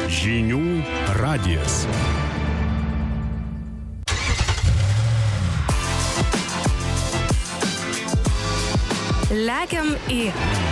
Žinių radijas. Lekiam į.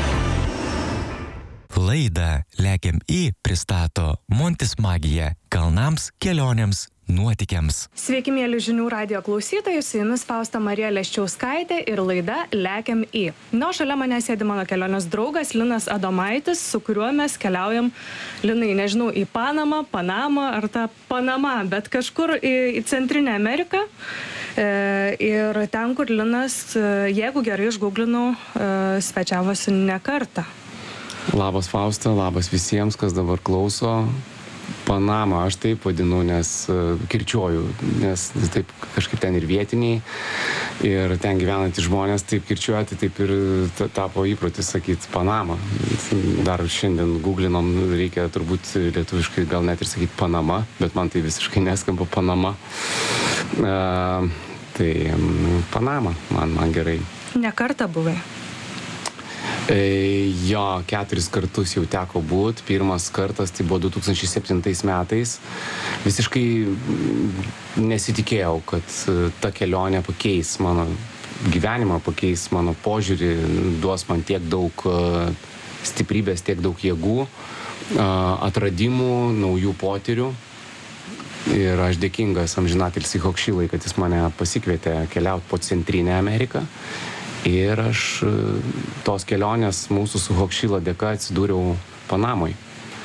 Laidą Lekiam į pristato Montis Magija kalnams, kelionėms, nuotykiams. Sveiki, mėly Žinių radijo klausytojai, su jumis Fausta Marija Leščiauskaitė ir laida Lekiam į. Šalia mane sėdi mano kelionės draugas Linas Adomaitis, su kuriuo mes keliaujam, Linai, nežinau, į Panamą ar tą Panama, bet kažkur į Centrinę Ameriką. Ir ten, kur Linas, jeigu gerai išgooglinau, svečiavosi ne kartą. Labas Fausta, labas visiems, kas dabar klauso. Panama, aš taip vadinu, nes kirčiuoju, nes taip kažkaip ten ir vietiniai, ir ten gyvenantys žmonės taip kirčiuoti, taip ir tapo įprotis sakyti Panama. Dar šiandien googlinom, reikia turbūt lietuviškai gal net ir sakyti Panama, bet man tai visiškai neskamba Panama. Tai Panama, man gerai. Ne kartą buvai? Jo, 4 kartus jau teko būt. Pirmas kartas tai buvo 2007 metais. Visiškai nesitikėjau, kad ta kelionė pakeis mano gyvenimą, pakeis mano požiūrį, duos man tiek daug stiprybės, tiek daug jėgų, atradimų, naujų potyrių. Ir aš dėkingas amžinatilsį Hokšilai, kad jis mane pasikvietė keliauti po Centrinę Ameriką. Ir aš tos kelionės mūsų su Hokšila dėka atsidūriau Panamoj.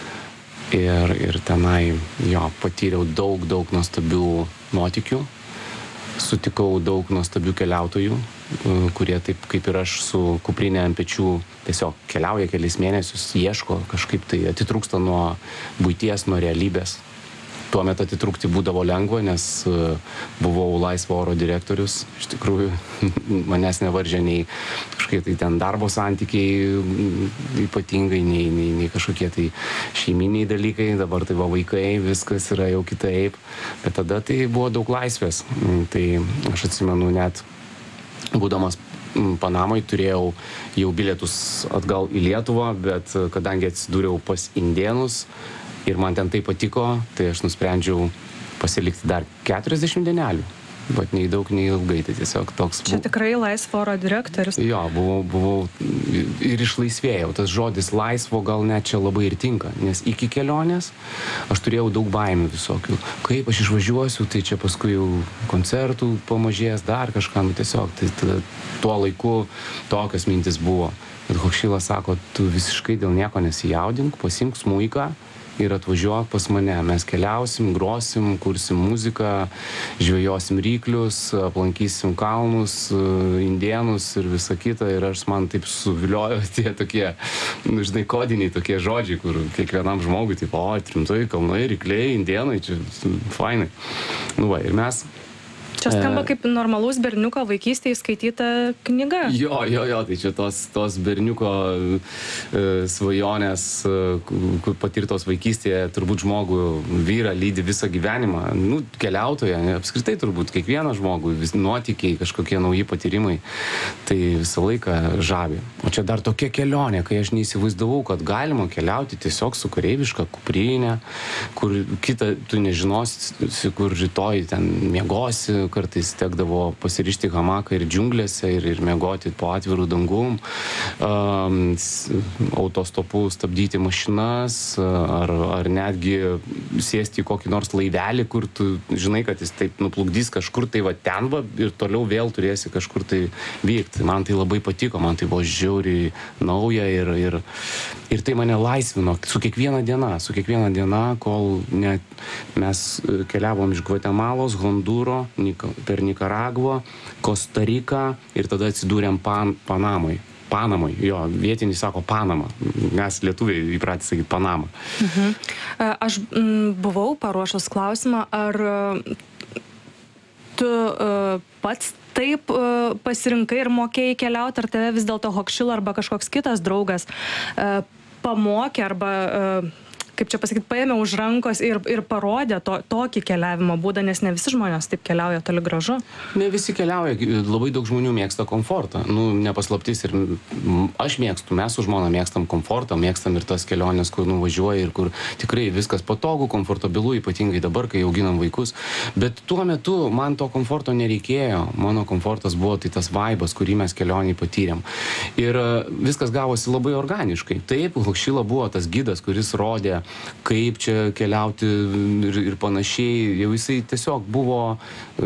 Ir tenai patyriau daug nuostabių nuotykių. Sutikau daug nuostabių keliautojų, kurie taip kaip ir aš su kuprinė ant pečių tiesiog keliauja kelis mėnesius, ieško kažkaip tai atitrūksta nuo buities, nuo realybės. Tuo metu atitrūkti būdavo lengva, nes buvau laisvo oro direktorius. Iš tikrųjų, manęs nevaržė nei kažkokie tai ten darbo santykiai ypatingai, nei kažkokie tai šeiminiai dalykai. Dabar tai va vaikai, viskas yra jau kitaip. Bet tada tai buvo daug laisvės. Tai aš atsimenu net, būdamas Panamoj, turėjau jau bilietus atgal į Lietuvą, bet kadangi atsidūriau pas indėnus, ir man ten tai patiko, tai aš nusprendžiau pasilikti dar 40 dienelių. Bet nei daug, nei ilgai, tai tiesiog toks... Čia tikrai laisvo oro direktorius. Jo, buvau ir išlaisvėjau. Tas žodis laisvo gal net čia labai ir tinka, nes iki kelionės aš turėjau daug baimių visokių. Kaip aš išvažiuosiu, tai čia paskui jau koncertų pamažės, dar kažką, tiesiog. Tai tuo laiku tokios mintis buvo. Bet Hokšilas sako, tu visiškai dėl nieko nesijaudink, pasiimk smuiką ir atvažiuok pas mane. Mes keliausim, grosim, kursim muziką, žvejosim ryklius, aplankysim kalnus, indėnus ir visą kitą. Ir man taip suviliojo tie tokie, žinai, kodiniai tokie žodžiai, kur kiekvienam žmogui taip, trimtai, kalnai, rykliai, indėnai, čia fainai. Ir mes... Čia skamba kaip normalaus berniuko vaikystėje skaityta knyga. Jo, tai čia tos berniuko svajonės, patirtos vaikystėje, turbūt žmogų vyrą lydi visą gyvenimą. Keliautoja, apskritai turbūt kiekvieną žmogų, nuotykiai, kažkokie nauji patyrimai, tai visą laiką žavi. O čia dar tokia kelionė, kai aš neįsivaizdavau, kad galima keliauti tiesiog su kareiviška kuprinė, kur kitą tu nežinosi, kur rytoj ten miegosi, kartais tekdavo pasirišti hamaką ir džiunglėse ir miegoti po atvirų dangum, autostopu stabdyti mašinas, ar netgi sėsti į kokį nors laivelį, kur tu žinai, kad jis taip nuplukdys kažkur tai ten ir toliau vėl turėsi kažkur tai vykti. Man tai labai patiko, man tai buvo žiauriai nauja ir tai mane laisvino su kiekviena diena, kol mes keliavom iš Gvatemalos, Hondūro, per Nikaragvą, Kostariką ir tada atsidūrėm Panamoj. Jo, vietiniai sako Panama. Mes lietuviai įpratę sakyti Panama. Aš buvau paruošus klausimą, ar tu pats taip pasirinkai ir mokėjai keliauti, ar tave vis dėlto Hokšila arba kažkoks kitas draugas pamokė arba kaip čia pasakyti, paėmė už rankos ir parodė tokį keliavimo būdą, nes ne visi žmonės taip keliauja toli gražu. Ne visi keliauja, labai daug žmonių mėgsta komfortą. Nu, nepaslaptis ir aš mėgstu, mes su žmona mėgstam komfortą, mėgstam ir tas keliones, kur nuvažiuoja ir kur tikrai viskas patogu, komfortabilu, ypatingai dabar, kai auginam vaikus. Bet tuo metu man to komforto nereikėjo. Mano komfortas buvo tai tas vaibas, kurį mes kelioniai patyrėm. Ir viskas gavosi labai organiškai. Taip, Lokšila buvo tas gidas, kuris rodė, kaip čia keliauti ir panašiai. Jau jisai tiesiog buvo,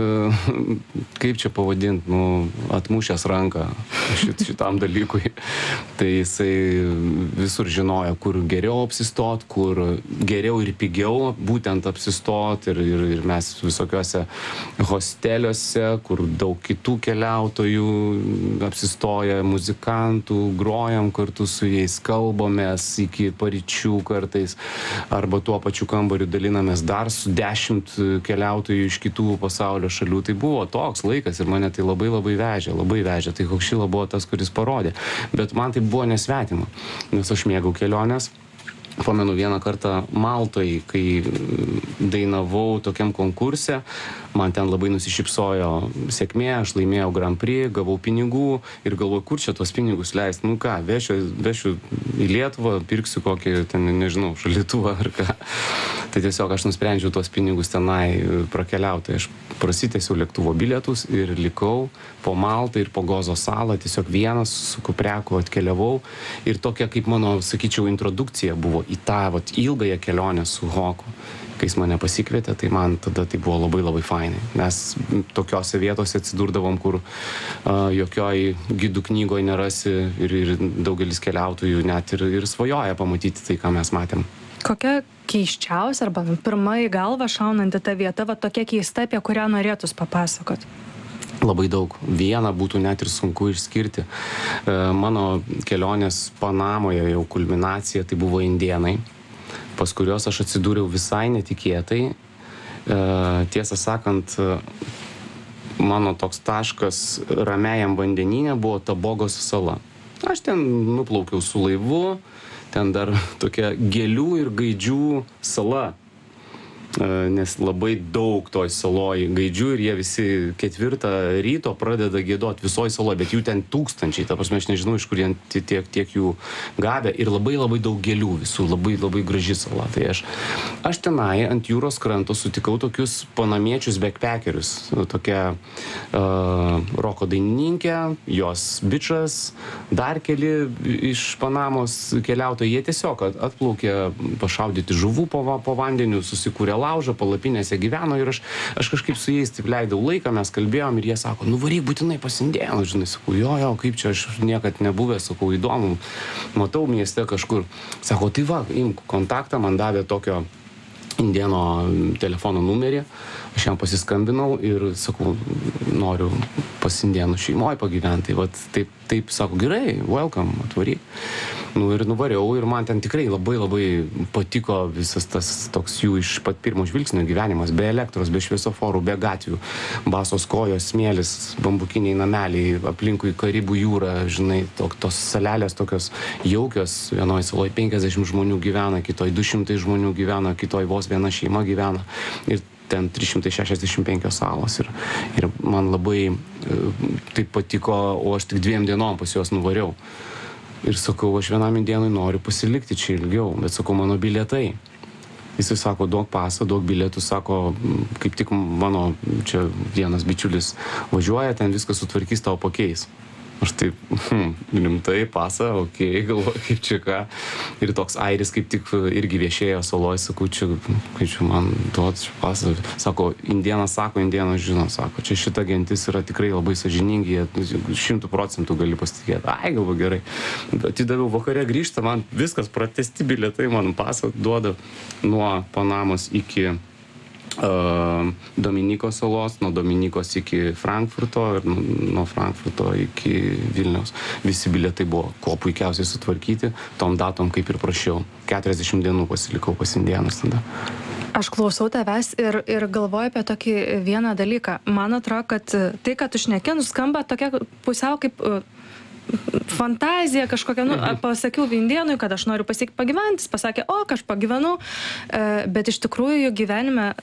kaip čia pavadinti, atmušęs ranką šitam dalykui. Tai jisai visur žinojo, kur geriau apsistot, kur geriau ir pigiau būtent apsistot. Ir mes visokiuose hosteliuose, kur daug kitų keliautojų apsistoja, muzikantų, grojam kartu su jais, kalbomės iki paryčių kartais, arba tuo pačiu kambariu dalinamės dar su 10 keliautojų iš kitų pasaulio šalių. Tai buvo toks laikas ir mane tai labai vežė. Tai Lokšila buvo tas, kuris parodė. Bet man tai buvo nesvetima, nes aš mėgau keliones. Pamenu vieną kartą Maltoj, kai dainavau tokiam konkurse, man ten labai nusišypsojo sėkmė, aš laimėjau Grand Prix, gavau pinigų ir galvoju, kur čia tuos pinigus leisti. Nu ką, vešiu į Lietuvą, pirksiu kokį, ten, nežinau, šaldytuvą ar ką. Tai tiesiog aš nusprendžiau tuos pinigus tenai prakeliauti. Aš prasitęsiau lėktuvo bilietus ir likau po Maltą ir po Gozo salą, tiesiog vienas su kupreku atkeliavau. Ir tokia kaip mano, sakyčiau, introdukcija buvo į tą ilgąją kelionę su Hoku. Kai jis mane pasikvietė, tai man tada tai buvo labai fainai. Mes tokiose vietose atsidurdavom, kur jokioj gidų knygoje nerasi ir daugelis keliautojų net ir svajoja pamatyti tai, ką mes matėm. Kokia keisčiausia arba pirma į galvą šaunanti ta vieta, tokia keista, apie kurią norėtus papasakot? Labai daug. Vieną būtų net ir sunku išskirti. Mano kelionės Panamoje jau kulminacija tai buvo indėnai, pas kurios aš atsidūriau visai netikėtai. Tiesą sakant, mano toks taškas ramiajam vandenyne buvo Tabogos sala. Aš ten nuplaukiau su laivu, ten dar tokia gėlių ir gaidžių sala. Nes labai daug toj saloj gaidžių ir jie visi 4 ryto pradeda giedot visoj saloj, bet jų ten tūkstančiai, ta prasme, aš nežinau, iš kur jie tiek jų gavę ir labai daug gėlių visų, labai graži sala. Tai aš tenai ant jūros kranto sutikau tokius panamiečius backpackerius, tokia roko dainininkė, jos bičas, dar keli iš Panamos keliautojai, jie tiesiog atplaukė pašaudyti žuvų po vandeniu, susikūrė laužą, palapinėse gyveno ir aš kažkaip su jais taip leidau laiką, mes kalbėjom ir jie sako, varyk būtinai pas indėnus, žinai, sakau, jo, kaip čia aš niekad nebuvęs, sakau, įdomu, matau mieste kažkur, sako, tai va, imk kontaktą, man davė tokio indėno telefono numerį, aš jam pasiskambinau ir sakau, noriu pas indėnų šeimoje pagyventi, tai taip, sako, gerai, welcome, atvaryk. Ir nuvariau ir man ten tikrai labai patiko visas tas toks jų iš pat pirmo žvilgsnio gyvenimas, be elektros, be šviesoforų, be gatvių, basos kojos, smėlis, bambukiniai nameliai, aplinkui Karibų jūrą, žinai, tos salelės tokios jaukios, vienoj saloj 50 žmonių gyvena, kitoj 200 žmonių gyvena, kitoj vos viena šeima gyvena ir ten 365 salos ir man labai tai patiko, o aš tik 2 dienom pas juos nuvariau. Ir sakau, aš vienam indėnui noriu pasilikti čia ilgiau, bet sakau, mano bilietai. Jisai sako, duok pasą, duok bilietų, sako, kaip tik mano čia vienas bičiulis važiuoja, ten viskas sutvarkys, tau pakeis. Aš taip, rimtai, pasą, okei, galvoju, kaip čia ką. Ir toks airis kaip tik irgi viešėjo saloj, sakau, čia man duot pasą. Sako, indėnas žino, sako, čia šita gentis yra tikrai labai sąžiningi, 100% gali pasitikėti. Ai, galvoju, gerai. Atidaviau vakare grįžta, man viskas, pratesti bilietai, man pasą duoda nuo Panamos iki Dominikos salos, nuo Dominikos iki Frankfurto ir nuo Frankfurto iki Vilniaus. Visi bilietai buvo kuo puikiausiai sutvarkyti, tom datom kaip ir prašiau. 40 dienų pasilikau pas indėnus tada. Aš klausau tavęs ir galvoju apie tokį vieną dalyką. Man atrodo, kad tai, kad tu šneki, skamba tokia pusiau kaip fantazija kažkokia, pasakiau indėnui, kad aš noriu pagyventi, jis pasakė, aš pagyvenu, bet iš tikrųjų gyvenime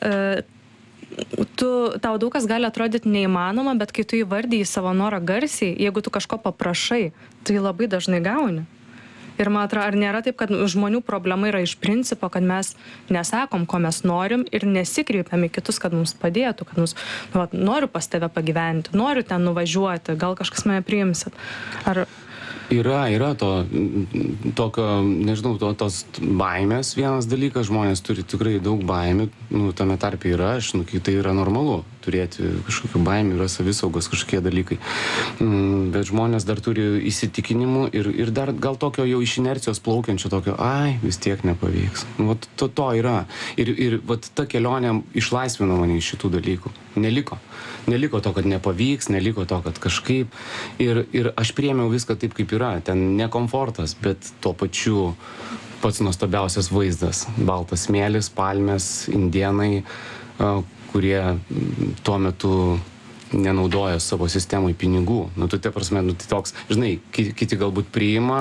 tau daug kas gali atrodyti neįmanoma, bet kai tu įvardyji savo norą garsiai, jeigu tu kažko paprašai, tai labai dažnai gauni. Ir man atrodo, ar nėra taip, kad žmonių problema yra iš principo, kad mes nesakom, ko mes norim ir nesikreipiam į kitus, kad mums padėtų, kad mums, noriu pas tave pagyventi, noriu ten nuvažiuoti, gal kažkas mane priimsit. Ar... Yra tokio, nežinau, tos baimės vienas dalykas, žmonės turi tikrai daug baimių, tame tarpe yra aš, tai yra normalu turėti kažkokių baimių, yra savisaugos kažkokie dalykai, bet žmonės dar turi įsitikinimų ir dar gal tokio jau iš inercijos plaukiančio tokio, vis tiek nepavyks. To yra. Ir ta kelionė išlaisvino mane iš šitų dalykų. Neliko to, kad nepavyks, neliko to, kad kažkaip. Ir aš priėmiau viską taip, kaip yra. Ten ne komfortas, bet tuo pačiu pats nuostabiausias vaizdas. Baltas smėlis, palmės, indėnai, kurie tuo metu nenaudoja savo sistemai pinigų. Tai prasme, tai toks, žinai, kiti galbūt priima,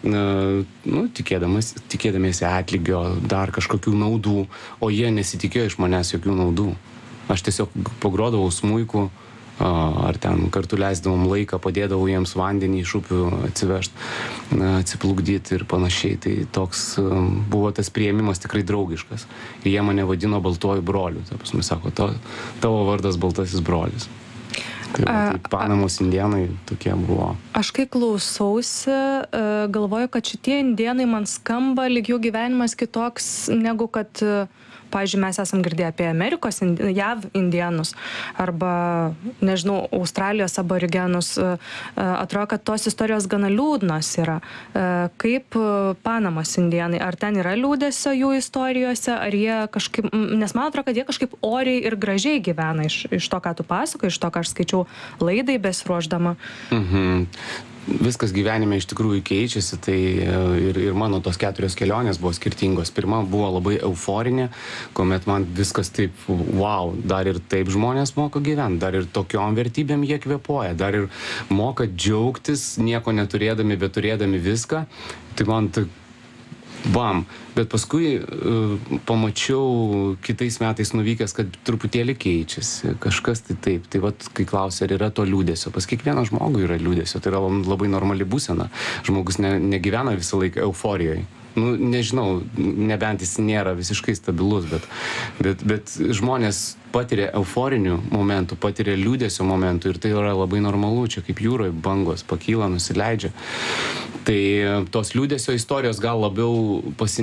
tikėdamiesi atlygio, dar kažkokių naudų, o jie nesitikėjo iš manęs jokių naudų. Aš tiesiog pagrodavau smuiku, ar ten kartu leisdavom laiką, padėdavau jiems vandenį iš upių atsivežti, atsiplukdyti ir panašiai. Tai toks buvo tas priėmimas tikrai draugiškas. Ir jie mane vadino baltuoju broliu. Tai pas mane sako, tavo vardas baltasis brolis. Tai Panamos indėnai tokie buvo. Aš kai klausausi, galvoju, kad šitie indėnai man skamba lyg jų gyvenimas kitoks negu kad... Pavyzdžiui, mes esam girdėję apie Amerikos, JAV indėnus arba, nežinau, Australijos aborigenus. Atrodo, kad tos istorijos gana liūdnos yra. Kaip Panamos indėnai? Ar ten yra liūdesio jų istorijose? Ar jie kažkaip... Nes man atrodo, kad jie kažkaip oriai ir gražiai gyvena iš to, ką tu pasakoji, iš to, ką aš skaičiau laidai besiruošdama. Viskas gyvenime iš tikrųjų keičiasi, tai ir mano tos 4 kelionės buvo skirtingos. Pirma buvo labai euforinė, kuomet man viskas taip, wow, dar ir taip žmonės moka gyventi, dar ir tokiom vertybėm jie kvėpuoja, dar ir moka džiaugtis, nieko neturėdami, bet turėdami viską. Tai man bam, bet paskui pamačiau kitais metais nuvykęs, kad truputėlį keičiasi, kažkas tai taip. Tai kai klausia, ar yra to liūdesio, pas kiekvieną žmogų yra liūdesio, tai yra labai normali būsena. Žmogus negyvena visą laiką euforijoje. Nežinau, nebent jis nėra visiškai stabilus, bet žmonės patiria euforinių momentų, patiria liūdesio momentų ir tai yra labai normalu, čia kaip jūroje bangos pakyla, nusileidžia. Tai tos liūdesio istorijos gal labiau pas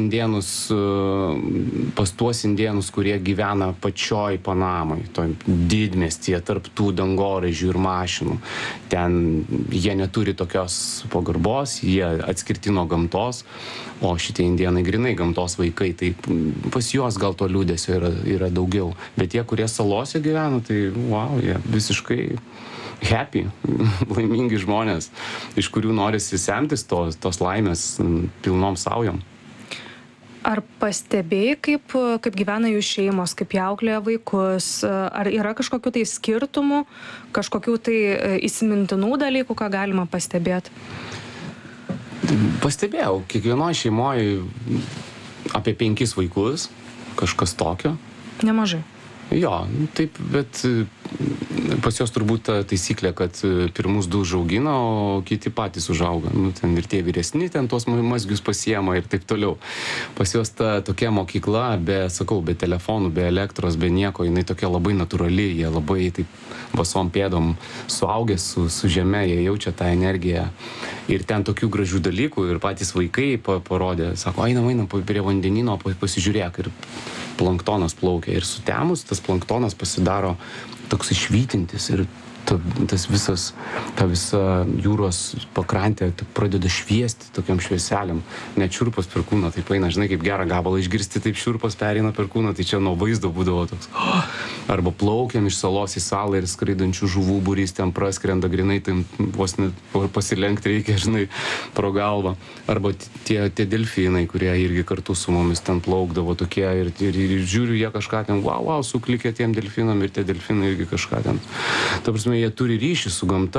tuos indėnus, kurie gyvena pačioj Panamai, toj didmiestyje, tarp tų dangoraižių ir mašinų. Ten jie neturi tokios pagarbos, jie atskirti nuo gamtos, o šitie indėnai grinai gamtos vaikai, tai pas juos gal to liūdesio yra daugiau. Bet tie, kurie salose gyvena, tai wow, jie visiškai happy, laimingi žmonės, iš kurių norisi semtis tos laimės pilnom saujom. Ar pastebėjai, kaip gyvena jų šeimos, kaip jie auklėja vaikus? Ar yra kažkokių tai skirtumų, kažkokių tai įsimintinų dalykų, ką galima pastebėti? Pastebėjau, kiekvienoje šeimoje apie 5 vaikus, kažkas tokio. Nemažai. Jo, taip, bet pas jos turbūt ta taisyklė, kad pirmus 2 užaugina, o kiti patys užauga. Ten ir tie vyresni, ten tuos mazgius pasiema ir taip toliau. Pas jos ta tokia mokykla, be telefonų, be elektros, be nieko, jinai tokia labai natūrali, jie labai taip basom pėdom suaugę su žeme, jie jaučia tą energiją. Ir ten tokių gražių dalykų ir patys vaikai parodė, sako, einam prie vandenino, pasižiūrėk, ir planktonas plaukia. Ir sutemus tas planktonas pasidaro toks išvytintis ir ta visa jūros pakrantė pradeda šviesti tokiam švieseliam. Net šiurpas per kūną, taip eina, žinai, kaip gerą gabalą išgirsti, taip šiurpas pereina per kūną, tai čia nuo vaizdo būdavo toks. Arba plaukiam iš salos į salą ir skraidančių žuvų būrys ten praskrenda grinai, tai vos net pasilenkti reikia, žinai, pro galvą. Arba tie delfinai, kurie irgi kartu su mumis ten plaukdavo tokie ir žiūriu, jie kažką ten, wow, suklikė tiem delfinam ir tie delfinai irgi kažką ten. Ta prasme, jie turi ryšį su gamta.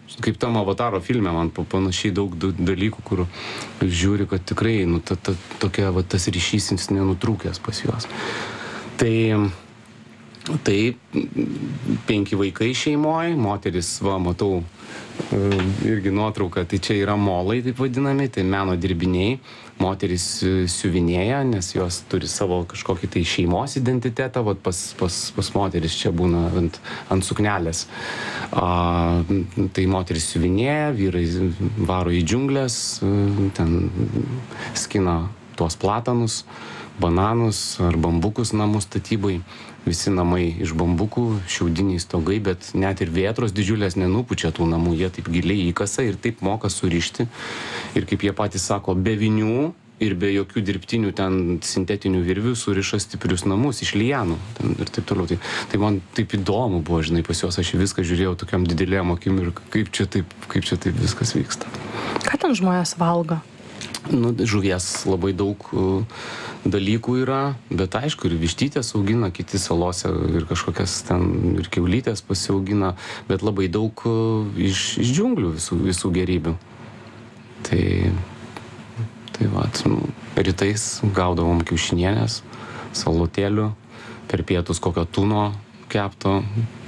kaip tam Avataro filme, man panašiai daug dalykų, kur žiūri, kad tikrai, nu, tokia, va, tas ryšys jis nenutrūkęs pas juos. Tai 5 vaikai šeimoje, moteris, va, matau, irgi nuotrauką, tai čia yra molai, taip vadinami, tai meno dirbiniai. Moteris siuvinėja, nes jos turi savo kažkokį tai šeimos identitetą, vat pas moteris čia būna ant suknelės. Tai moteris siuvinėja, vyrai varo į džiunglės, ten skina tuos platanus, bananus ar bambukus namų statybai. Visi namai iš bambukų, šiaudiniai stogai, bet net ir vėtros didžiulės nenupučia tų namų, jie taip giliai įkasa ir taip moka surišti. Ir kaip jie patys sako, be vinių ir be jokių dirbtinių ten sintetinių virvių suriša stiprius namus iš lianų ir taip toliau. Tai man taip įdomu buvo, žinai, pas juos aš viską žiūrėjau tokiam didelėm akim ir kaip čia taip viskas vyksta. Ką ten žmonės valgo? Nu, žuvies labai daug dalykų yra, bet aišku, ir vištytės augina, kiti salose ir kažkokias ten ir kiaulytės pasiaugina, bet labai daug iš džiunglių visų gerybių. Tai va, rytais gaudavom kiaušinienės, salotėlių, per pietus kokio tuno kepto.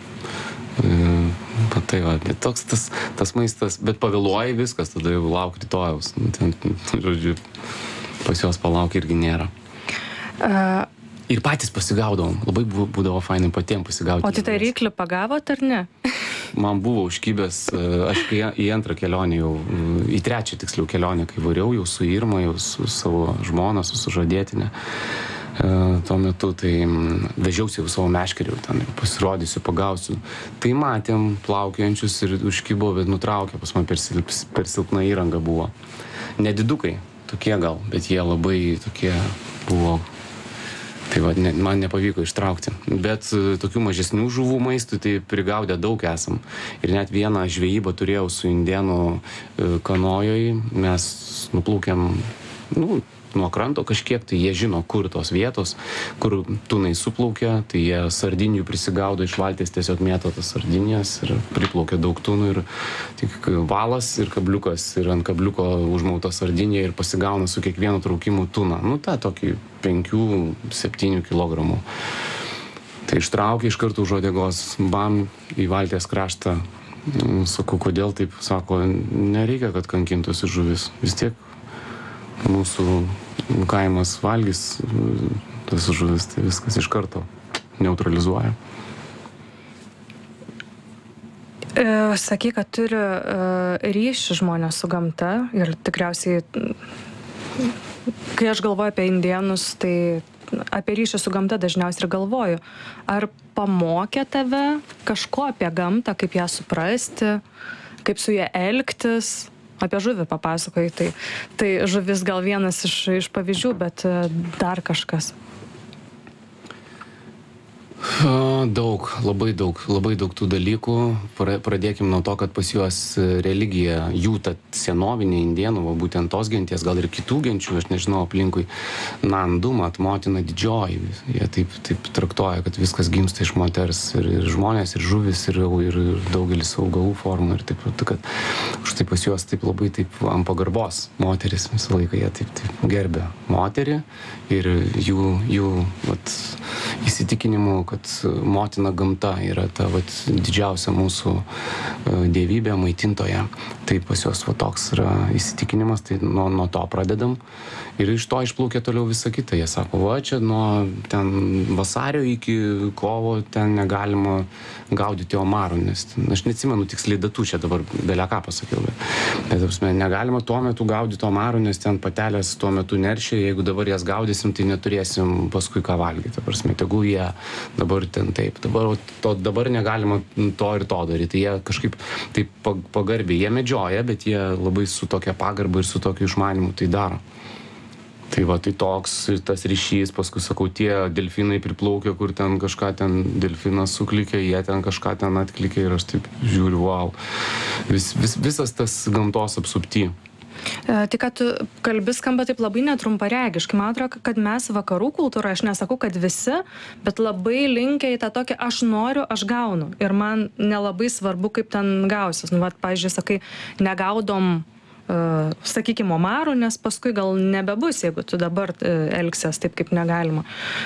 Tai va, bet toks tas maistas, bet pavėluoji viskas, tada jau lauk rytojaus. Žodžiu, pas juos palauk irgi nėra. Ir patys pasigaudavom, labai būdavo fainai patiem pasigauti. O tai ryklį pagavot ar ne? Man buvo užkybęs, aš į antrą kelionę jau, į trečią tiksliau kelionę, kai variau jau su Irma, jau su savo žmona, su sužadėtine. Tuo metu tai vežiausi jau savo meškerį, ten pasirodysiu, pagausiu. Tai matėm plaukiojančius ir užkybo, bet nutraukė, pas man per silpna įranga buvo. Nedidukai, tokie gal, bet jie labai tokie buvo. Tai va, man nepavyko ištraukti. Bet tokių mažesnių žuvų maistų tai prigaudę daug esam. Ir net vieną žvejybą turėjau su indėnų kanojoj. Mes nuplaukėm, nuo kranto kažkiek, tai jie žino, kur tos vietos, kur tunai suplaukia, tai jie sardinių prisigaudo iš valties, tiesiog mėto tas sardinės ir priplaukia daug tunų ir tik valas ir kabliukas ir ant kabliuko užmauta sardinė ir pasigauna su kiekvienu traukimu tuną. Ta tokį 5-7 kilogramų. Tai ištraukė iš karto už uodegos, bam, į valties kraštą. Sakau, kodėl taip? Sako, nereikia, kad kankintųsi žuvis. Vis tiek mūsų kaimas valgys tas žuvis, tai viskas iš karto neutralizuoja. Sakai, kad turi ryšį žmonės su gamta ir tikriausiai, kai aš galvoju apie indėnus, tai apie ryšį su gamta dažniausiai ir galvoju. Ar pamokė tave kažko apie gamtą, kaip ją suprasti, kaip su ją elgtis? Apie žuvį papasakoji, tai žuvis gal vienas iš pavyzdžių, bet dar kažkas. Daug, labai daug tų dalykų. Pradėkim nuo to, kad pas juos religija, jų ta senovinė indėnų, būtent tos genties, gal ir kitų genčių, aš nežinau, aplinkui Nandumat, motina didžioji. Jie taip traktuoja, kad viskas gimsta iš moters ir žmonės, ir žuvis, ir daugelis augalų formų. Ir taip, kad štai pas juos taip labai taip ant pagarbos moteris visą laiką jie taip gerbė moterį ir jų įsitikinimu, kad motina gamta yra ta didžiausia mūsų dievybė, maitintoja. Tai pas juos toks yra įsitikinimas, tai nuo to pradedam. Ir iš to išplaukia toliau visa kita. Jie sako, čia nuo ten vasario iki kovo ten negalima gaudyti omarų, nes aš neatsimenu tiksliai datų, čia dabar beleką pasakiau, bet negalima tuo metu gaudyti omarų, nes ten patelės tuo metu neršia, jeigu dabar jas gaudysim, tai neturėsim paskui ką valgyti. Tegul jie dabar ten taip, dabar negalima to ir to daryti. Jie kažkaip taip pagarbiai, jie medžioja, bet jie labai su tokia pagarba ir su tokiu išmanimu tai daro. Tai tai toks tas ryšys, paskui sakau, tie delfinai priplaukia, kur ten kažką ten delfinas suklikė, jie ten kažką ten atklikė ir aš taip žiūriu, wow. Visas tas gamtos apsupty. Tai, kad tu kalbi skamba taip labai netrumparegiškai. Man atrodo, kad mes vakarų kultūroje, aš nesakau, kad visi, bet labai linkę į tą tokį aš noriu, aš gaunu. Ir man nelabai svarbu, kaip ten gausis. Nu, vat, pavyzdžiui, sakai, negaudom, sakykime, omarų, nes paskui gal nebebus, jeigu tu dabar elgsies taip, kaip negalima.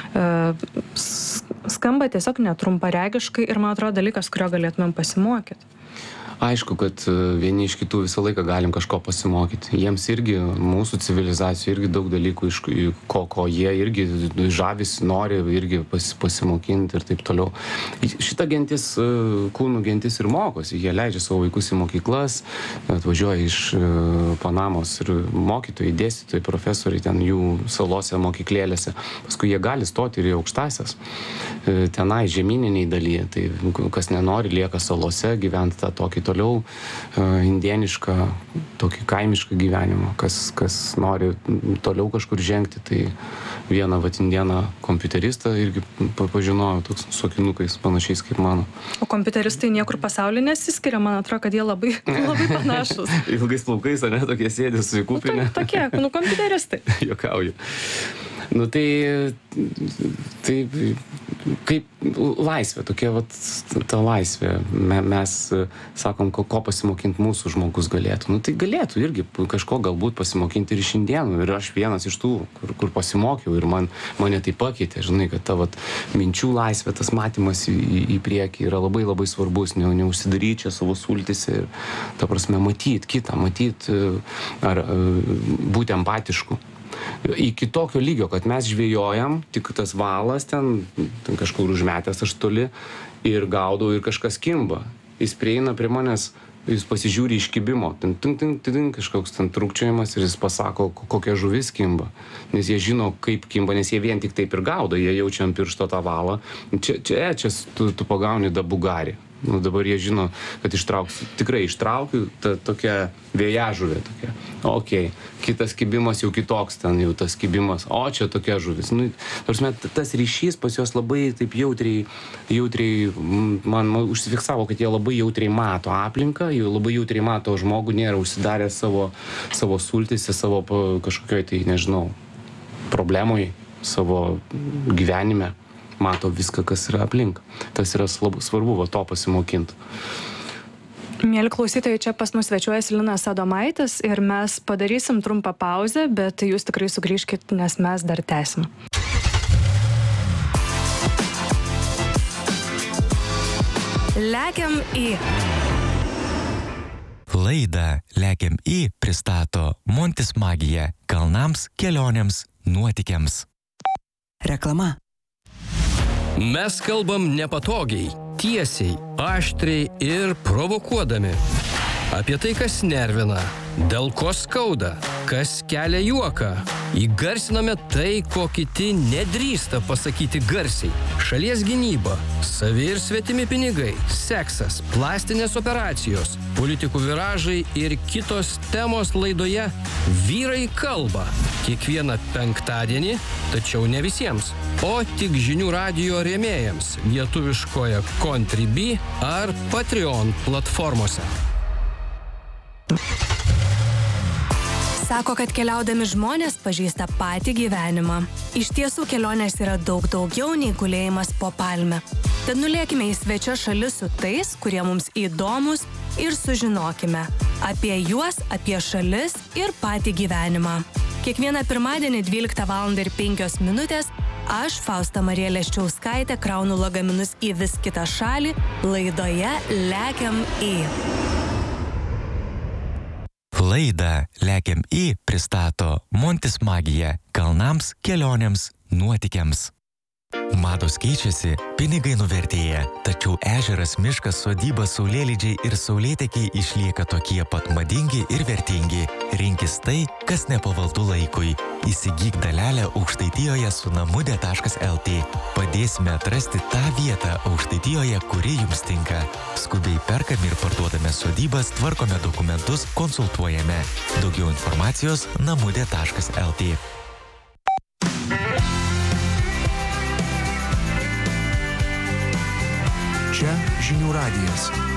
Skamba tiesiog netrumparegiškai ir man atrodo dalykas, kurio galėtumėm pasimokyti. Aišku, kad vieni iš kitų visą laiką galim kažko pasimokyti. Jiems irgi, mūsų civilizacijų irgi daug dalykų, ko jie irgi žavisi, nori irgi pasimokinti ir taip toliau. Šita gentis, kūnų gentis ir mokosi. Jie leidžia savo vaikus į mokyklas, atvažiuoja iš Panamos ir mokytojai, dėstytojai, profesoriai ten jų salose, mokyklėlėse. Paskui jie gali stoti ir į aukštasias. Tenai žemyniniai dalyje. Tai kas nenori, lieka salose, gyventi tą tokį toliau indienišką, tokį kaimišką gyvenimą. Kas nori toliau kažkur žengti, tai vieną indieną kompiuteristą irgi pažinojau, toks su akinukais panašiais kaip mano. O kompiuteristai niekur pasaulyje nesiskiria, man atrodo, kad jie labai panašus. Ilgais plaukais, ar ne, tokie sėdi su įkūpinė. Tokie, kompiuteristai. Juokauju. Nu tai kaip laisvė, tokia ta laisvė. Mes sakom, ko pasimokinti mūsų žmogus galėtų. Nu tai galėtų irgi kažko galbūt pasimokinti ir iš indienų. Ir aš vienas iš tų, kur pasimokiau ir mane tai pakeitė. Žinai, kad ta minčių laisvė, tas matymas į priekį yra labai labai svarbus. Neužsidaryti čia savo sultyse ir, ta prasme, matyti kitą, ar būti empatišku. Iki tokio lygio, kad mes žvejojam, tik tas valas ten kažkur užmetęs aš toli ir gaudau ir kažkas kimba. Jis prieina prie manęs, jis pasižiūri iš kibimo, kažkoks ten trūkčiojimas ir jis pasako, kokia žuvis kimba. Nes jie žino, kaip kimba, nes jie vien tik taip ir gaudo, jie jaučia ant piršto tą valą. Čia tu pagauni dabugarį. Nu, dabar jie žino, kad tikrai ištraukiu, tokia vėjažuvė tokia. Okei, kitas kibimas jau kitoks, ten jau tas kibimas, o čia tokia žuvis. Nu, tas ryšys pas juos labai taip jautriai man užsifiksavo, kad jie labai jautriai mato aplinką, jie labai jautriai mato žmogų, nėra užsidarę savo sultyse, savo kažkokioj tai, nežinau, problemoj, savo gyvenime. Mato viską, kas yra aplink. Tas yra svarbu, to pasimokinti. Mieli klausytojai, čia pas mus svečiuojasi Linas Adomaitis ir mes padarysim trumpą pauzę, bet jūs tikrai sugrįžkit, nes mes dar tęsim. Lekiam į. Laidą Lekiam į pristato Montis Magija kalnams, kelionėms, nuotykiams. Reklama. Mes kalbam nepatogiai, tiesiai, aštriai ir provokuodami. Apie tai, kas nervina, dėl ko skauda, kas kelia juoką. Įgarsiname tai, ko kiti nedrįsta pasakyti garsiai. Šalies gynyba, savi ir svetimi pinigai, seksas, plastinės operacijos, politikų viražai ir kitos temos laidoje Vyrai kalba. Kiekvieną penktadienį, tačiau ne visiems, o tik žinių radijo rėmėjams lietuviškoje Contribui ar Patreon platformose. Sako, kad keliaudami žmonės pažįsta patį gyvenimą. Iš tiesų kelionės yra daug daugiau nei gulėjimas po palme. Tad nulėkime į svečią šalis su tais, kurie mums įdomus ir sužinokime apie juos, apie šalis ir patį gyvenimą. Kiekvieną pirmadienį 12:05 aš, Fausta Marija Leščiauskaitė, kraunu lagaminus į vis kitą šalį laidoje Lekiam į. Laidą Lekiam į pristato Montis Magija kalnams, kelionėms, nuotykiams. Mados keičiasi, pinigai nuvertėja, tačiau ežeras, miškas, sodyba, saulėlydžiai ir saulėtekiai išlieka tokie pat madingi ir vertingi. Rinkis tai, kas nepavaldu laikui. Įsigyk dalelę Aukštaitijoje su namude.lt. Padėsime atrasti tą vietą Aukštaitijoje, kuri jums tinka. Skubiai perkame ir parduodame sodybas, tvarkome dokumentus, konsultuojame. Daugiau informacijos namude.lt. Čia žinių radijas.